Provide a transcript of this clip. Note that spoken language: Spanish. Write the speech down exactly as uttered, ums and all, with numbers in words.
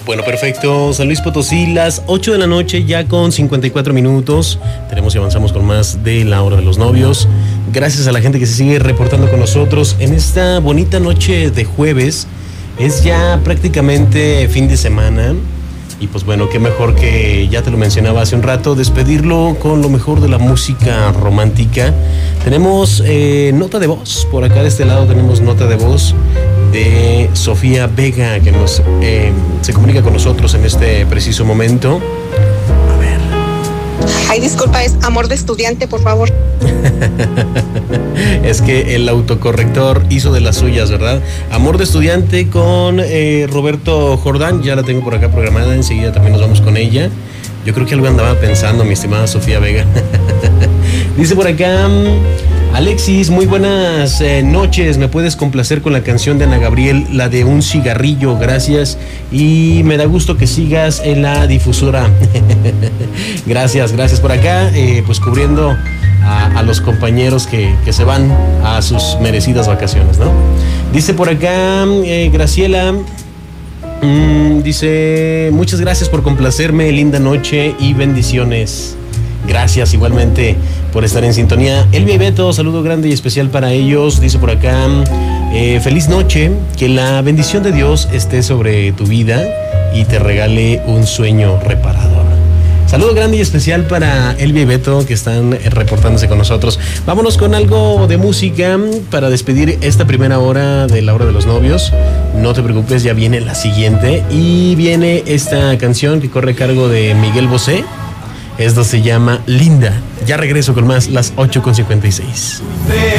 Bueno, perfecto. San Luis Potosí, las ocho de la noche, ya con cincuenta y cuatro minutos. Tenemos y avanzamos con más de la hora de los novios. Gracias a la gente que se sigue reportando con nosotros en esta bonita noche de jueves. Es ya prácticamente fin de semana. Y pues bueno, qué mejor que, ya te lo mencionaba hace un rato, despedirlo con lo mejor de la música romántica. Tenemos eh, nota de voz. Por acá de este lado tenemos nota de voz de Sofía Vega, que nos eh, se comunica con nosotros en este preciso momento. A ver. Ay, disculpa, es amor de estudiante, por favor. Es que el autocorrector hizo de las suyas, ¿verdad? Amor de estudiante con eh, Roberto Jordán, ya la tengo por acá programada, enseguida también nos vamos con ella. Yo creo que algo andaba pensando, mi estimada Sofía Vega. Dice por acá, Alexis, muy buenas eh, noches, ¿me puedes complacer con la canción de Ana Gabriel, la de Un Cigarrillo? Gracias, y me da gusto que sigas en la difusora. Gracias, gracias por acá, eh, pues cubriendo a, a los compañeros que, que se van a sus merecidas vacaciones, ¿no? Dice por acá, eh, Graciela, mmm, dice, muchas gracias por complacerme, linda noche y bendiciones. Gracias igualmente por estar en sintonía. Elvia y Beto, saludo grande y especial para ellos. Dice por acá, eh, feliz noche, que la bendición de Dios esté sobre tu vida y te regale un sueño reparador. Saludo grande y especial para Elvia y Beto, que están reportándose con nosotros. Vámonos con algo de música para despedir esta primera hora de la hora de los novios. No te preocupes, ya viene la siguiente. Y viene esta canción que corre a cargo de Miguel Bosé. Esto se llama Linda. Ya regreso con más, las ocho con cincuenta y seis.